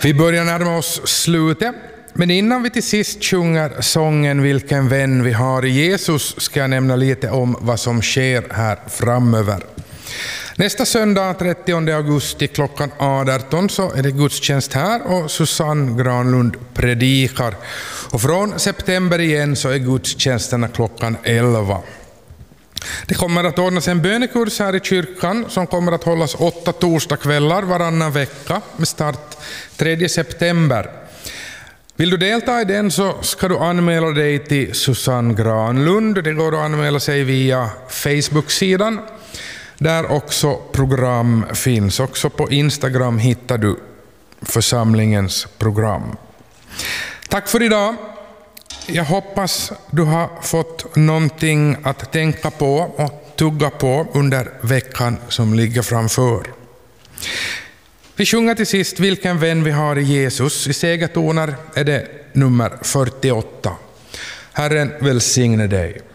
Vi börjar närma oss slutet, men innan vi till sist sjunger sången Vilken vän vi har i Jesus ska jag nämna lite om vad som sker här framöver. Nästa söndag 30 augusti klockan 18 så är det gudstjänst här och Susanne Granlund predikar. Och från september igen så är gudstjänsterna klockan 11. Det kommer att ordnas en bönekurs här i kyrkan som kommer att hållas 8 torsdagskvällar varannan vecka med start 3 september. Vill du delta i den så ska du anmäla dig till Susanne Granlund. Det går att anmäla sig via Facebook-sidan där också program finns. Också på Instagram hittar du församlingens program. Tack för idag. Jag hoppas du har fått någonting att tänka på och tugga på under veckan som ligger framför. Vi sjunger till sist Vilken vän vi har i Jesus. I segertoner är det nummer 48. Herren välsigne dig.